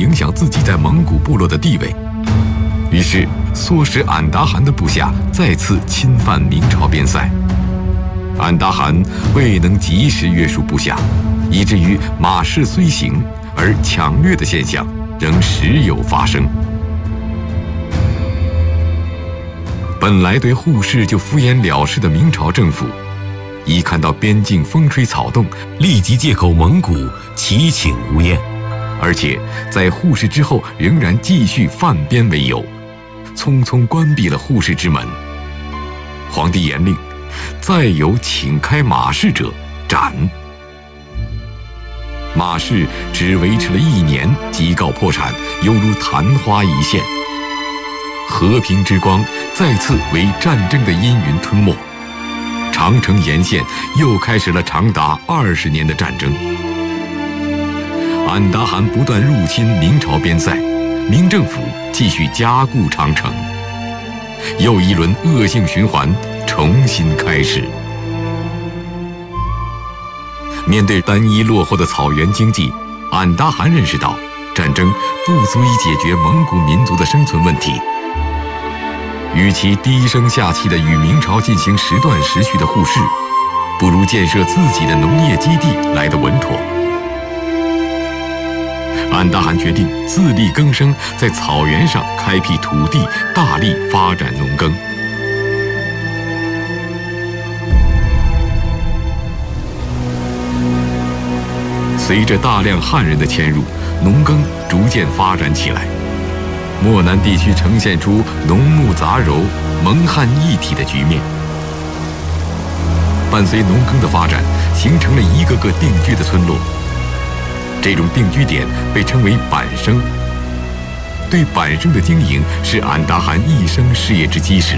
影响自己在蒙古部落的地位。于是，唆使俺答汗的部下再次侵犯明朝边塞。俺答汗未能及时约束部下，以至于马氏虽行，而抢掠的现象仍时有发生。本来对护市就敷衍了事的明朝政府，一看到边境风吹草动，立即借口蒙古祈请无厌，而且在护市之后仍然继续犯边为由，匆匆关闭了护市之门。皇帝严令，再有请开马市者斩。马市只维持了1年即告破产，犹如昙花一现。和平之光再次为战争的阴云吞没，长城沿线又开始了长达20年的战争。俺答汗不断入侵明朝边塞，明政府继续加固长城，又一轮恶性循环重新开始。面对单一落后的草原经济，俺答汗认识到战争不足以解决蒙古民族的生存问题。与其低声下气地与明朝进行时断时续的互市，不如建设自己的农业基地来得稳妥。俺答汗决定自力更生，在草原上开辟土地，大力发展农耕。随着大量汉人的迁入，农耕逐渐发展起来。漠南地区呈现出农牧杂糅、蒙汉一体的局面。伴随农耕的发展，形成了一个个定居的村落。这种定居点被称为板生。对板生的经营是俺答汗一生事业之基石。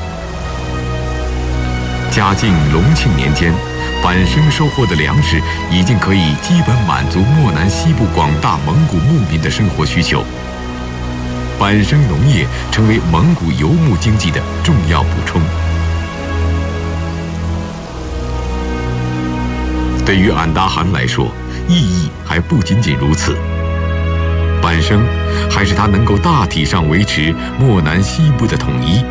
嘉靖、隆庆年间，板生收获的粮食已经可以基本满足漠南西部广大蒙古牧民的生活需求。板生农业成为蒙古游牧经济的重要补充。对于俺答汗来说，意义还不仅仅如此。板生还是他能够大体上维持漠南西部的统一。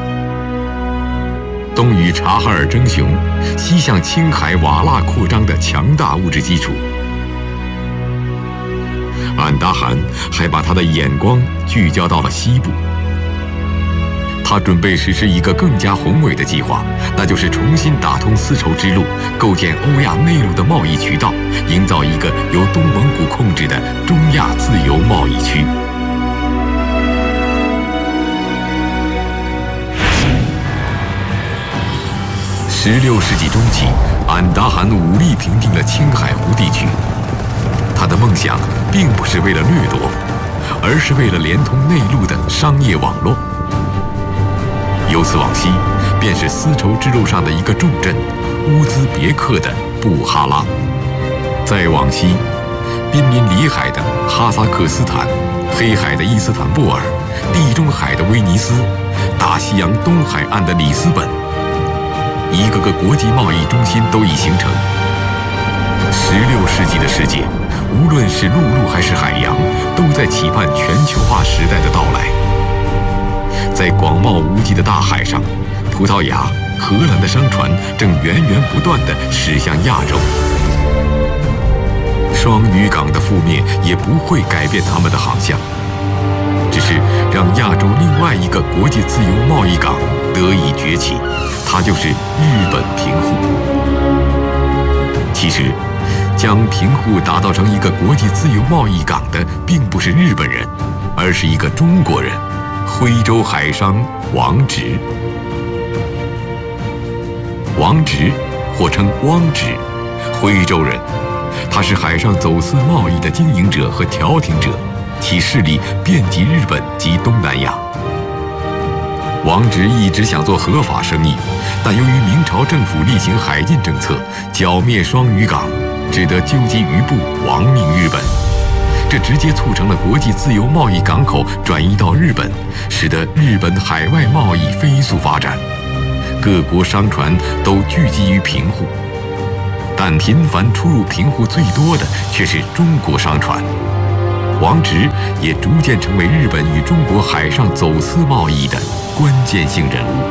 东与察哈尔争雄，西向青海瓦剌扩张的强大物质基础。俺答汗还把他的眼光聚焦到了西部。他准备实施一个更加宏伟的计划，那就是重新打通丝绸之路，构建欧亚内陆的贸易渠道，营造一个由东蒙古控制的中亚自由贸易区。16世纪中期，俺答汗武力平定了青海湖地区。他的梦想并不是为了掠夺，而是为了连通内陆的商业网络。由此往西，便是丝绸之路上的一个重镇——乌兹别克的布哈拉；再往西，濒临里海的哈萨克斯坦、黑海的伊斯坦布尔、地中海的威尼斯、大西洋东海岸的里斯本，一个个国际贸易中心都已形成。16世纪的世界，无论是陆路还是海洋，都在期盼全球化时代的到来。在广袤无际的大海上，葡萄牙、荷兰的商船正源源不断地驶向亚洲。双屿港的覆灭也不会改变他们的航向，只是让亚洲另外一个国际自由贸易港得以崛起，它就是日本平户。其实，将平户打造成一个国际自由贸易港的，并不是日本人，而是一个中国人——徽州海商王直。王直，或称汪直，徽州人，他是海上走私贸易的经营者和调停者，其势力遍及日本及东南亚。王直一直想做合法生意，但由于明朝政府厉行海禁政策，剿灭双屿港，只得纠集余部亡命日本。这直接促成了国际自由贸易港口转移到日本，使得日本海外贸易飞速发展。各国商船都聚集于平户，但频繁出入平户最多的却是中国商船。 王直也逐渐成为日本与中国海上走私贸易的关键性人物。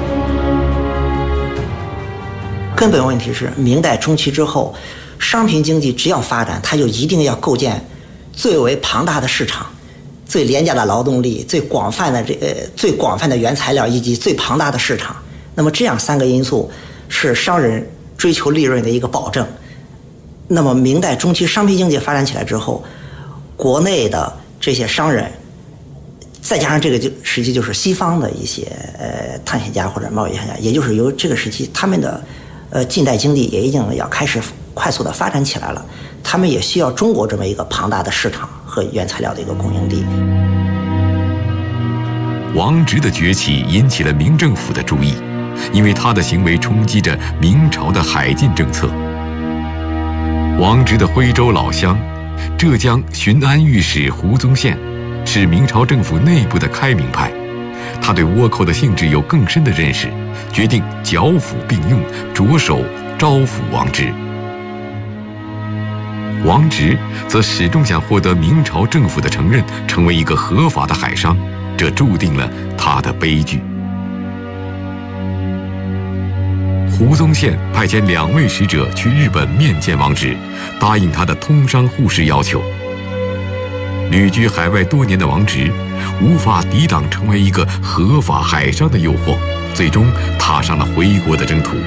根本问题是，明代中期之后，商品经济只要发展，它就一定要构建最为庞大的市场、最廉价的劳动力、最广泛的原材料以及最庞大的市场。那么这样3个因素是商人追求利润的一个保证。那么明代中期商品经济发展起来之后，国内的这些商人，再加上这个时期就是西方的一些探险家或者贸易商家，也就是由这个时期他们的近代经济也已经要开始快速的发展起来了，他们也需要中国这么一个庞大的市场和原材料的一个供应地。 王直的崛起引起了明政府的注意，因为他的行为冲击着明朝的海禁政策。王直的徽州老乡，浙江巡安御史胡宗宪，是明朝政府内部的开明派，他对倭寇的性质有更深的认识，决定剿抚并用，着手招抚王直。王直则始终想获得明朝政府的承认，成为一个合法的海商，这注定了他的悲剧。胡宗宪派遣2位使者去日本面见王直，答应他的通商互市要求。旅居海外多年的王直无法抵挡成为一个合法海商的诱惑，最终踏上了回国的征途。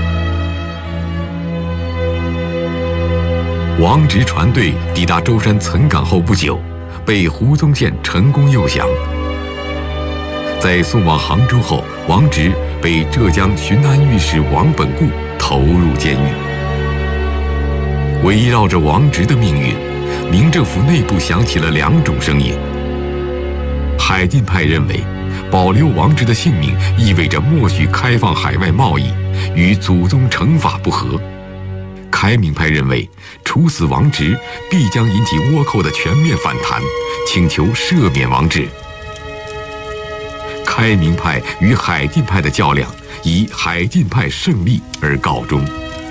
王直船队抵达舟山岑港后不久，被胡宗宪成功诱降。在送往杭州后，王直被浙江巡安御史王本固投入监狱。围绕着王直的命运，明政府内部响起了2种声音。海禁派认为，保留王直的性命意味着默许开放海外贸易，与祖宗惩罚不合。开明派认为，处死王直必将引起倭寇的全面反弹，请求赦免王直。开明派与海禁派的较量以海禁派胜利而告终。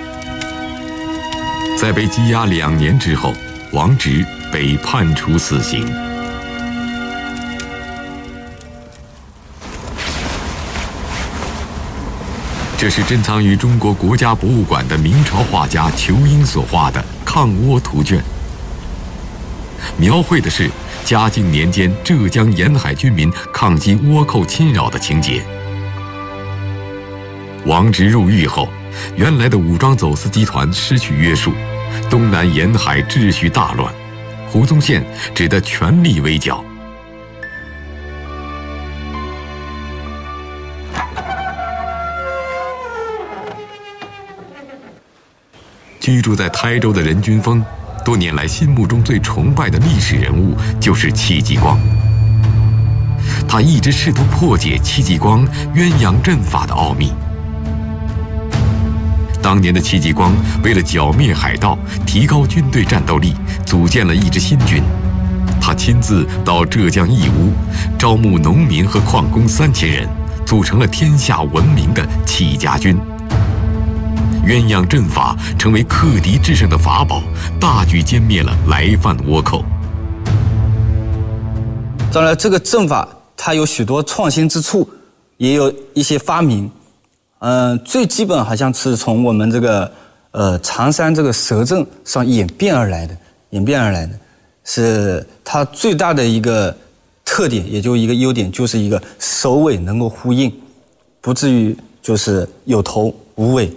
在被羁押2年之后，王直被判处死刑。这是珍藏于中国国家博物馆的明朝画家裘英所画的抗倭图卷，描绘的是嘉靖年间浙江沿海军民抗击倭寇侵扰的情节。王直入狱后，原来的武装走私集团失去约束，东南沿海秩序大乱，胡宗宪只得全力围剿。居住在台州的任君峰，多年来心目中最崇拜的历史人物就是戚继光。他一直试图破解戚继光鸳鸯阵法的奥秘。当年的戚继光为了剿灭海盗，提高军队战斗力，组建了一支新军。他亲自到浙江义乌，招募农民和矿工3000人，组成了天下闻名的戚家军。鸳鸯阵法成为克敌制胜的法宝，大举歼灭了来犯倭寇。 当然，这个阵法它有许多创新之处，也有一些发明。最基本好像是从我们这个常山这个蛇阵上演变而来的，是它最大的一个特点，也就一个优点，就是一个首尾能够呼应，不至于就是有头无尾。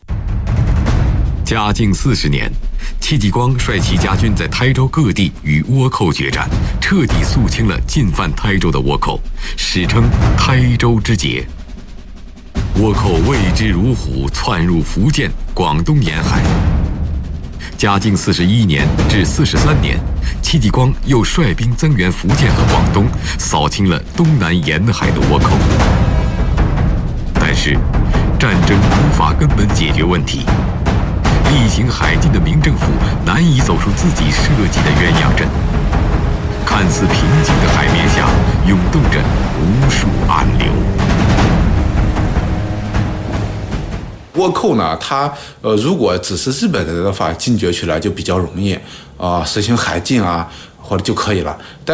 嘉靖40年，戚继光率戚家军在台州各地与倭寇决战，彻底肃清了进犯台州的倭寇，史称台州之劫。倭寇畏之如虎，窜入福建、广东沿海。嘉靖41年至43年，戚继光又率兵增援福建和广东，扫清了东南沿海的倭寇。但是，战争无法根本解决问题。厉行海禁的明政府难以走出自己设计的鸳鸯阵，看似平静的海面下涌动着无数暗流。 倭寇呢，它如果只是日本人的话，禁绝起来就比较容易实行海禁啊， 或者就可以了。但